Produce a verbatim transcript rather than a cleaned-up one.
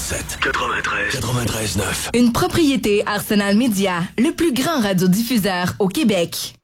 quatre-vingt-sept, quatre-vingt-treize, quatre-vingt-treize neuf. Une propriété Arsenal Media, le plus grand radiodiffuseur au Québec.